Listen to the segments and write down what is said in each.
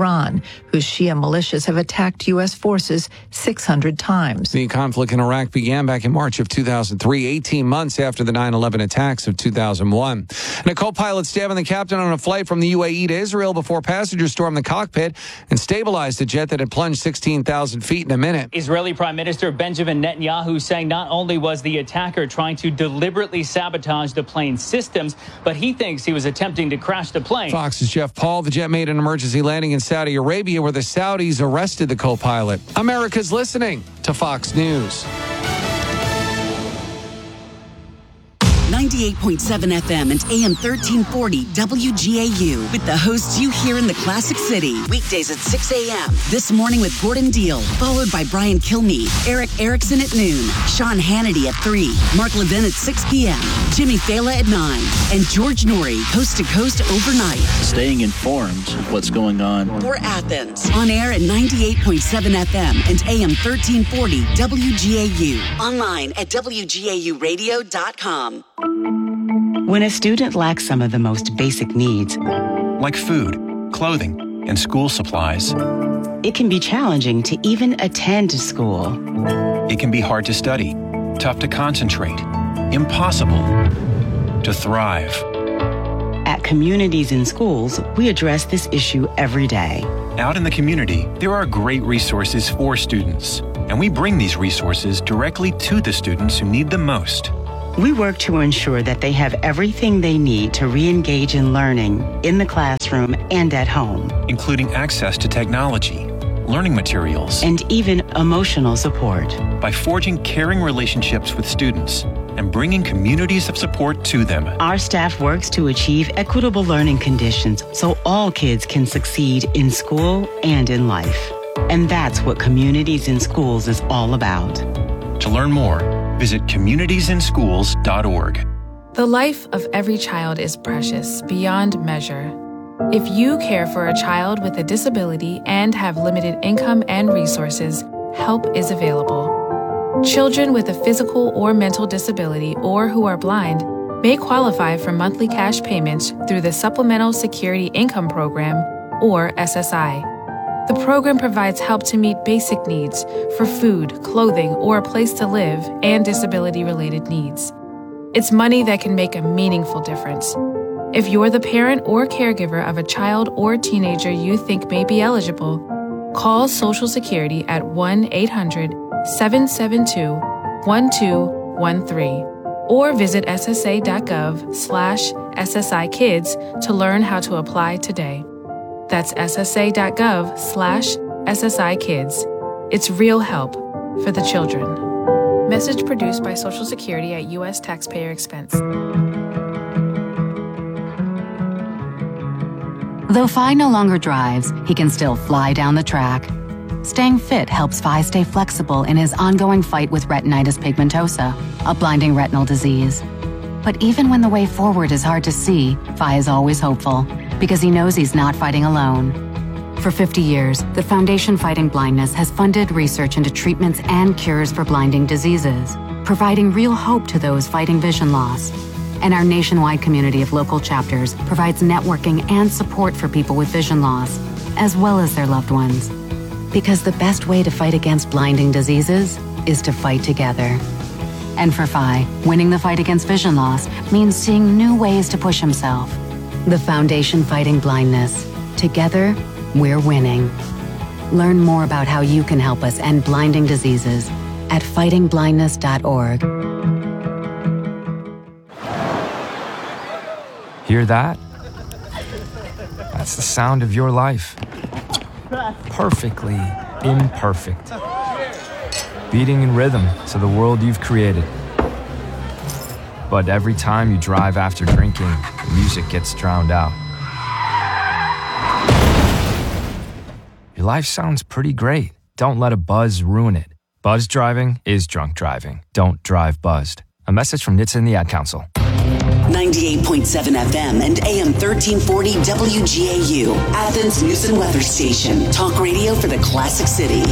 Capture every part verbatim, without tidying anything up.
Iran, whose Shia militias have attacked U S forces six hundred times. The conflict in Iraq began back in March of two thousand three, eighteen months after the nine eleven attacks of two thousand one. And a co-pilot stabbing the captain on a flight from the U A E to Israel before passengers stormed the cockpit and stabilized a jet that had plunged sixteen thousand feet in a minute. Israeli Prime Minister Benjamin Netanyahu saying not only was the attacker trying to deliberately sabotage the plane's systems, but he thinks he was attempting to crash the plane. Fox's Jeff Paul. The jet made an emergency landing in Saudi Arabia where the Saudis arrested the co-pilot. America's listening to Fox News. ninety-eight point seven F M and A M thirteen forty W G A U with the hosts you hear in the Classic City. Weekdays at six a.m. This morning with Gordon Deal, followed by Brian Kilmeade, Eric Erickson at noon, Sean Hannity at three, Mark Levin at six p.m., Jimmy Fallon at nine, and George Norrie, coast to coast overnight. Staying informed of what's going on. For Athens, on air at ninety-eight point seven F M and A M thirteen forty W G A U. Online at W G A U radio dot com. When a student lacks some of the most basic needs, like food, clothing, and school supplies, it can be challenging to even attend to school. It can be hard to study, tough to concentrate, impossible to thrive. At Communities in Schools, we address this issue every day. Out in the community, there are great resources for students, and we bring these resources directly to the students who need them most. We work to ensure that they have everything they need to re-engage in learning in the classroom and at home, including access to technology, learning materials, and even emotional support. By forging caring relationships with students and bringing communities of support to them, our staff works to achieve equitable learning conditions so all kids can succeed in school and in life. And that's what Communities in Schools is all about. To learn more, visit communities in schools dot org. The life of every child is precious beyond measure. If you care for a child with a disability and have limited income and resources, help is available. Children with a physical or mental disability or who are blind may qualify for monthly cash payments through the Supplemental Security Income Program, or S S I. The program provides help to meet basic needs for food, clothing, or a place to live, and disability-related needs. It's money that can make a meaningful difference. If you're the parent or caregiver of a child or teenager you think may be eligible, call Social Security at one eight hundred seven seven two one two one three or visit ssa.gov slash SSI Kids to learn how to apply today. That's ssa.gov slash SSI Kids. It's real help for the children. Message produced by Social Security at U S taxpayer expense. Though Phi no longer drives, he can still fly down the track. Staying fit helps Phi stay flexible in his ongoing fight with retinitis pigmentosa, a blinding retinal disease. But even when the way forward is hard to see, Phi is always hopeful, because he knows he's not fighting alone. For fifty years, the Foundation Fighting Blindness has funded research into treatments and cures for blinding diseases, providing real hope to those fighting vision loss. And our nationwide community of local chapters provides networking and support for people with vision loss, as well as their loved ones. Because the best way to fight against blinding diseases is to fight together. And for Phi, winning the fight against vision loss means seeing new ways to push himself. The Foundation Fighting Blindness. Together, we're winning. Learn more about how you can help us end blinding diseases at fighting blindness dot org. Hear that? That's the sound of your life. Perfectly imperfect. Beating in rhythm to the world you've created. But every time you drive after drinking, the music gets drowned out. Your life sounds pretty great. Don't let a buzz ruin it. Buzz driving is drunk driving. Don't drive buzzed. A message from N H T S A and the Ad Council. ninety-eight point seven F M and A M thirteen forty W G A U, Athens News and Weather Station. Talk radio for the Classic City.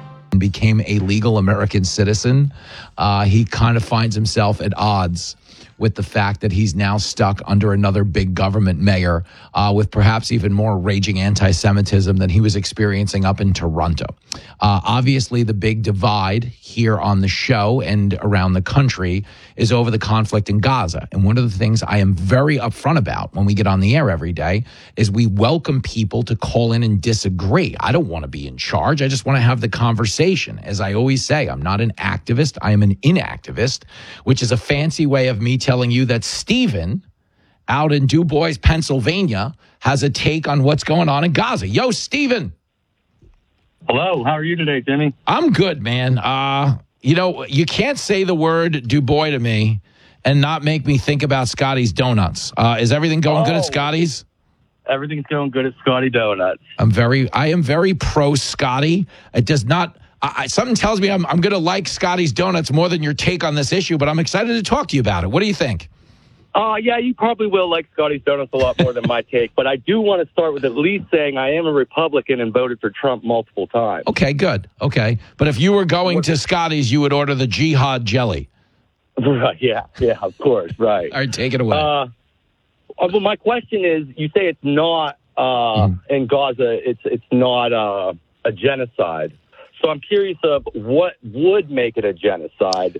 Became a legal American citizen. Uh, he kind of finds himself at odds with the fact that he's now stuck under another big government mayor uh, with perhaps even more raging anti-Semitism than he was experiencing up in Toronto. Uh, obviously, the big divide here on the show and around the country is over the conflict in Gaza. And one of the things I am very upfront about when we get on the air every day is we welcome people to call in and disagree. I don't want to be in charge. I just want to have the conversation. As I always say, I'm not an activist. I am an inactivist, which is a fancy way of me telling you that Stephen out in Du Bois, Pennsylvania, has a take on what's going on in Gaza. Yo, Stephen. Hello. How are you today, Jimmy? I'm good, man. Uh, you know, you can't say the word Du Bois to me and not make me think about Scotty's Donuts. Uh, is everything going oh, good at Scotty's? Everything's going good at Scotty Donuts. I'm very, I am very pro Scotty. It does not, I, something tells me I'm, I'm going to like Scotty's Donuts more than your take on this issue, but I'm excited to talk to you about it. What do you think? Uh, yeah, you probably will like Scotty's Donuts a lot more than my take, but I do want to start with at least saying I am a Republican and voted for Trump multiple times. Okay, good. Okay. But if you were going to Scotty's, you would order the Jihad jelly. Right, yeah, yeah, of course, right. All right, take it away. Uh, well, my question is, you say it's not, uh, mm. in Gaza, it's it's not uh, a genocide. So I'm curious of what would make it a genocide,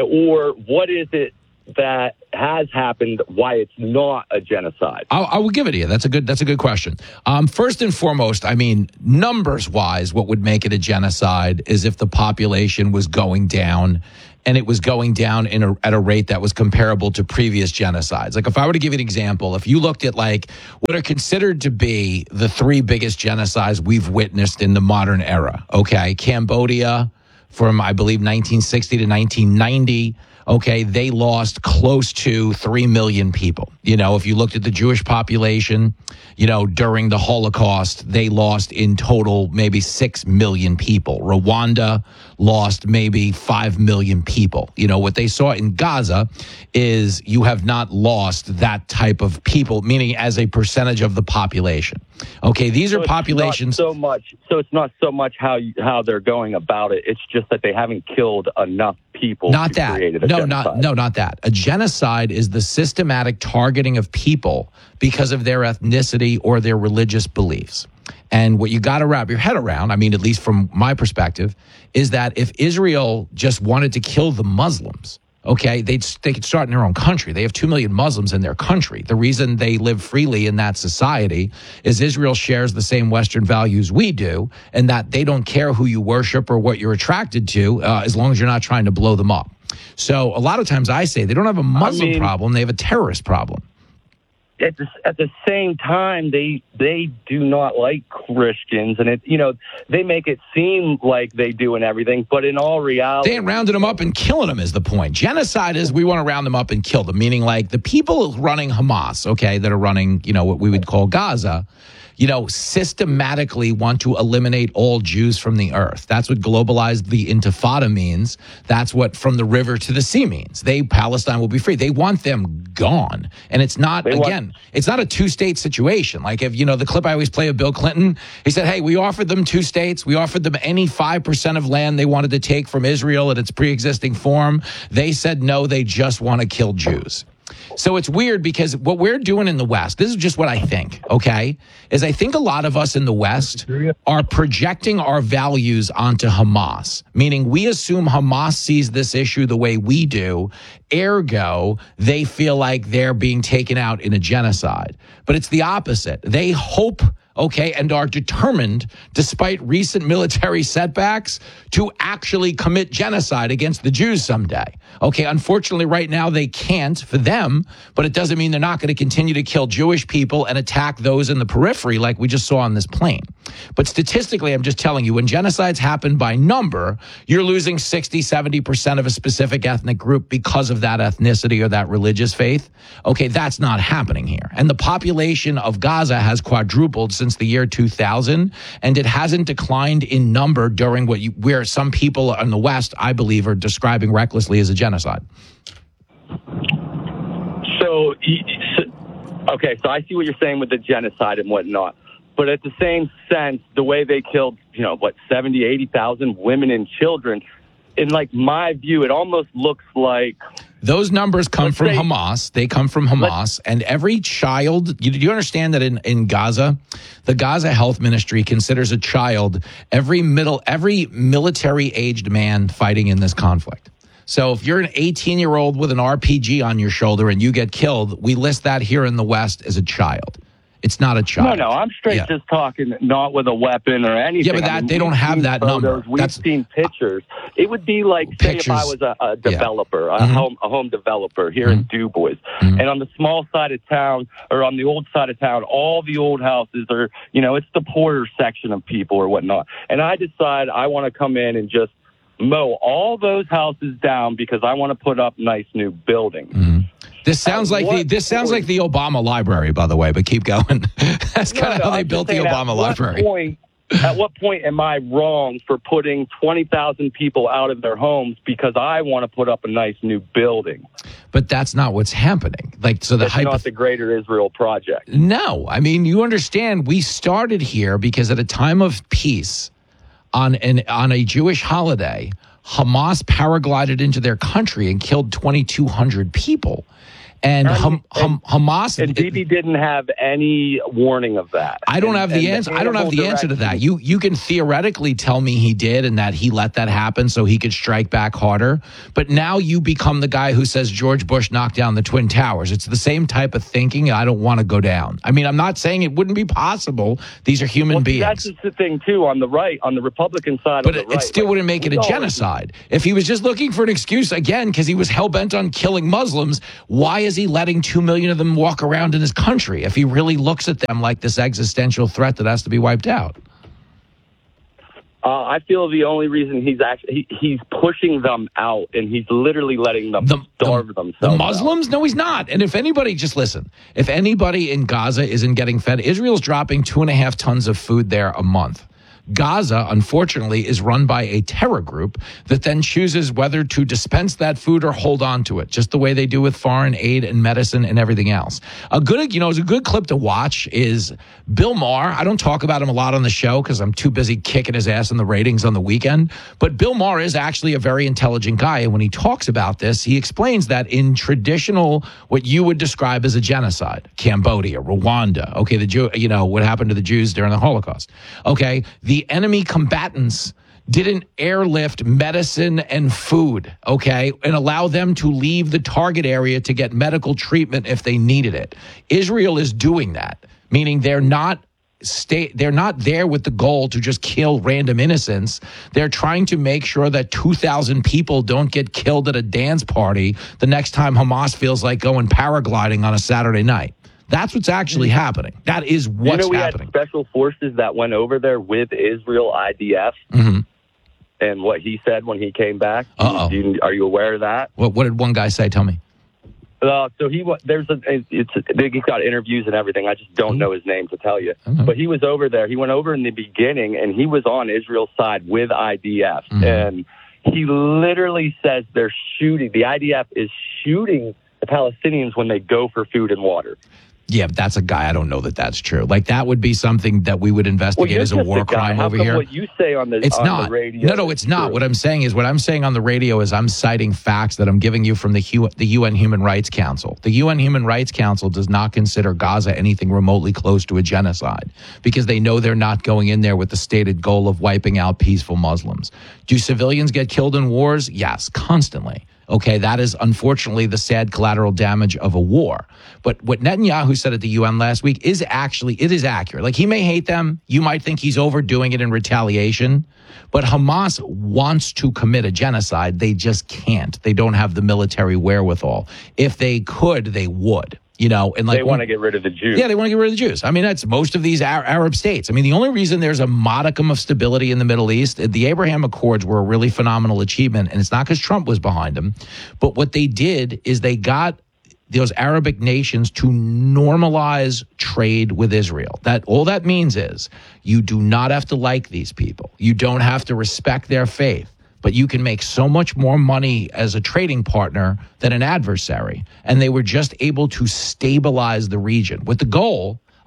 or what is it that has happened, why it's not a genocide? I'll, I will give it to you. That's a good. That's a good question. Um, first and foremost, I mean, numbers wise, what would make it a genocide is if the population was going down, and it was going down in a, at a rate that was comparable to previous genocides. Like if I were to give you an example, if you looked at like what are considered to be the three biggest genocides we've witnessed in the modern era. Okay, Cambodia from I believe nineteen sixty to nineteen ninety. Okay, they lost close to three million people. You know, if you looked at the Jewish population, you know, during the Holocaust, they lost in total maybe six million people. Rwanda lost maybe five million people. You know, what they saw in Gaza is you have not lost that type of people, meaning as a percentage of the population. Okay, these so are populations. So much. So it's not so much how you, how they're going about it. It's just that they haven't killed enough people. Not to that. create a no, genocide. not no, not that. A genocide is the systematic targeting of people because of their ethnicity or their religious beliefs. And what you got to wrap your head around, I mean, at least from my perspective, is that if Israel just wanted to kill the Muslims, okay, they'd, they could start in their own country. They have two million Muslims in their country. The reason they live freely in that society is Israel shares the same Western values we do, and that they don't care who you worship or what you're attracted to, uh, as long as you're not trying to blow them up. So a lot of times I say they don't have a Muslim I mean, problem, they have a terrorist problem. At the, at the same time, they they do not like Christians, and it you know they make it seem like they do and everything, but in all reality, they ain't rounding them up and killing them is the point. Genocide is we want to round them up and kill them, meaning like the people running Hamas, okay, that are running you know what we would call Gaza, you know, systematically want to eliminate all Jews from the earth. That's what globalized the Intifada means. That's what from the river to the sea means. They, Palestine will be free. They want them gone. And it's not, they again, want- it's not a two-state situation. Like if, you know, the clip I always play of Bill Clinton, he said, hey, we offered them two states. We offered them any five percent of land they wanted to take from Israel in its pre-existing form. They said, no, they just want to kill Jews. So it's weird because what we're doing in the West, this is just what I think, okay, is I think a lot of us in the West are projecting our values onto Hamas, meaning we assume Hamas sees this issue the way we do, ergo, they feel like they're being taken out in a genocide. But it's the opposite. They hope, okay, and are determined, despite recent military setbacks, to actually commit genocide against the Jews someday. Okay, unfortunately, right now they can't for them, but it doesn't mean they're not going to continue to kill Jewish people and attack those in the periphery like we just saw on this plane. But statistically, I'm just telling you, when genocides happen by number, you're losing sixty, seventy percent of a specific ethnic group because of that ethnicity or that religious faith. Okay, that's not happening here. And the population of Gaza has quadrupled since the year two thousand, and it hasn't declined in number during what you, where some people in the West, I believe, are describing recklessly as a genocide. So, okay, so I see what you're saying with the genocide and whatnot, but at the same sense, the way they killed, you know, what, seventy, eighty thousand women and children, in like my view, it almost looks like Those numbers come Let's from say- Hamas. They come from Hamas. And every child, you, do you understand that in, in Gaza, the Gaza Health Ministry considers a child every middle, every military-aged man fighting in this conflict. So if you're an eighteen-year-old with an R P G on your shoulder and you get killed, we list that here in the West as a child. It's not a child. No, no, I'm straight Yeah. just talking not with a weapon or anything. Yeah, but that- I mean, they don't we've have seen that photos, number. We've That's- seen pictures. It would be like, say, if I was a, a developer, a, Mhm. home, a home developer here in DuBois, and on the small side of town or on the old side of town, all the old houses are, you know, it's the poorer section of people or whatnot. And I decide I want to come in and just mow all those houses down because I want to put up nice new buildings. This sounds At like the what this sounds point- like the Obama library, by the way. But keep going. That's No, kind of no, how they I'm built just the saying, Obama at library. What point, at what point am I wrong for putting twenty thousand people out of their homes because I want to put up a nice new building? But that's not what's happening. Like, so the It's hypo- not the Greater Israel Project. No, I mean, you understand. We started here because at a time of peace, on an on a Jewish holiday, Hamas paraglided into their country and killed twenty-two hundred people. And Ham, Ham, Hamas And Bibi didn't have any warning of that. I don't And- have and the answer. I don't have the Hannibal answer to direction- that. You you can theoretically tell me he did and that he let that happen so he could strike back harder. But now you become the guy who says George Bush knocked down the Twin Towers. It's the same type of thinking. I don't want to go down. I mean, I'm not saying it wouldn't be possible. These are human Well, see, beings. that's just the thing too. On the right, on the Republican side But of it, the right, it still like, wouldn't make it we a all- genocide. If he was just looking for an excuse, again, because he was hell-bent on killing Muslims, why is he letting two million of them walk around in his country if he really looks at them like this existential threat that has to be wiped out? Uh, I feel the only reason he's actually he, he's pushing them out, and he's literally letting them starve themselves. The out. Muslims? No, he's not. And if anybody, just listen, if anybody in Gaza isn't getting fed, Israel's dropping two and a half tons of food there a month. Gaza, unfortunately, is run by a terror group that then chooses whether to dispense that food or hold on to it, just the way they do with foreign aid and medicine and everything else. A good, you know, it's a good clip to watch is Bill Maher. I don't talk about him a lot on the show because I'm too busy kicking his ass in the ratings on the weekend. But Bill Maher is actually a very intelligent guy. And when he talks about this, he explains that in traditional, what you would describe as a genocide, Cambodia, Rwanda, okay, the Jew, you know, what happened to the Jews during the Holocaust. Okay, the enemy combatants didn't airlift medicine and food, okay, and allow them to leave the target area to get medical treatment if they needed it. Israel is doing that, meaning they're not stay they're not there with the goal to just kill random innocents. They're trying to make sure that two thousand people don't get killed at a dance party the next time Hamas feels like going paragliding on a Saturday night. That's what's actually happening. That is what's you know, we happening. had special forces that went over there with Israel I D F, Mm-hmm. and what he said when he came back. Uh-oh. Do you- are you aware of that? What, what did one guy say? Tell me. Uh, so he wa- there's a it's he's got interviews and everything. I just don't know his name to tell you. Mm-hmm. But he was over there. He went over in the beginning, and he was on Israel's side with I D F, Mm-hmm. and he literally says they're shooting. The I D F is shooting the Palestinians when they go for food and water. Yeah, but that's a guy. I don't know that that's true. Like that would be something that we would Well, investigate you're as a just war a guy. crime How over come here. what you say on the It's on not. the radio? No, no, is it's not. true? What I'm saying is what I'm saying on the radio is I'm citing facts that I'm giving you from the Hu- the U N Human Rights Council. The U N Human Rights Council does not consider Gaza anything remotely close to a genocide because they know they're not going in there with the stated goal of wiping out peaceful Muslims. Do civilians get killed in wars? Yes, constantly. Okay, that is unfortunately the sad collateral damage of a war. But what Netanyahu said at the U N last week is actually, it is accurate. Like he may hate them. You might think he's overdoing it in retaliation. But Hamas wants to commit a genocide. They just can't. They don't have the military wherewithal. If they could, they would. You know, and like they want to get rid of the Jews. Yeah, they want to get rid of the Jews. I mean, that's most of these Ar- Arab states. I mean, the only reason there's a modicum of stability in the Middle East, the Abraham Accords were a really phenomenal achievement, and it's not because Trump was behind them. But what they did is they got those Arabic nations to normalize trade with Israel. That all that means is you do not have to like these people. You don't have to respect their faith. But you can make so much more money as a trading partner than an adversary. And they were just able to stabilize the region with the goal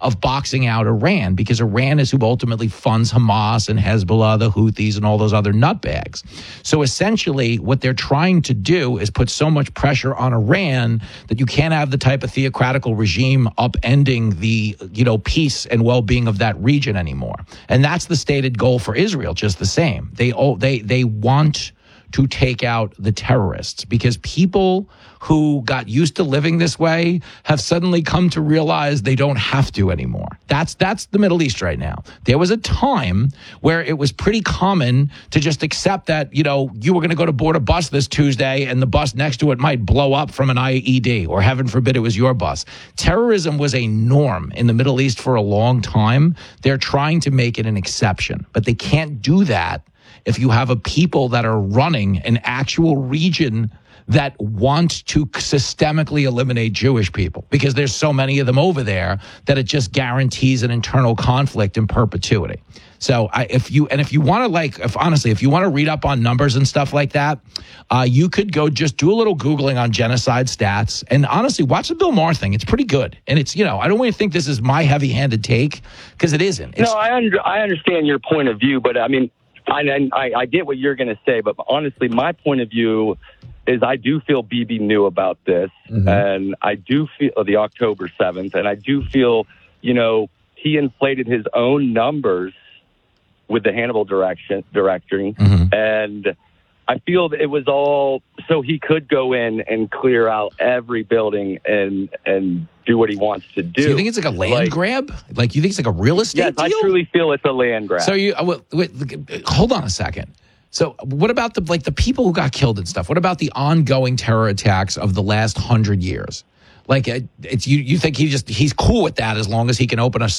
of boxing out Iran, because Iran is who ultimately funds Hamas and Hezbollah, the Houthis, and all those other nutbags. So essentially, what they're trying to do is put so much pressure on Iran that you can't have the type of theocratical regime upending the, you know, peace and well-being of that region anymore. And that's the stated goal for Israel, just the same. They they they want to take out the terrorists, because people who got used to living this way have suddenly come to realize they don't have to anymore. That's that's the Middle East right now. There was a time where it was pretty common to just accept that, you know, you were going to go to board a bus this Tuesday and the bus next to it might blow up from an I E D, or heaven forbid it was your bus. Terrorism was a norm in the Middle East for a long time. They're trying to make it an exception, but they can't do that if you have a people that are running an actual region that want to systemically eliminate Jewish people, because there's so many of them over there that it just guarantees an internal conflict in perpetuity. So I, if you, and if you want to, like, if honestly, if you want to read up on numbers and stuff like that, uh, you could go just do a little Googling on genocide stats, and honestly, watch the Bill Maher thing. It's pretty good. And it's, you know, I don't want you to think this is my heavy handed take, because it isn't. It's, no, I, under, I understand your point of view, but I mean, I, I, I get what you're going to say, but honestly, my point of view is I do feel Bibi knew about this, mm-hmm. and I do feel uh, the October seventh, and I do feel, you know, he inflated his own numbers with the Hannibal direction, directing, mm-hmm. and I feel that it was all so he could go in and clear out every building and and do what he wants to do. So you think it's like a land like, grab? Like, you think it's like a real estate yes, deal? I truly feel it's a land grab. So you uh, wait, wait, hold on a second. So what about the like the people who got killed and stuff? What about the ongoing terror attacks of the last hundred years? Like, it's you. You think he just he's cool with that as long as he can open a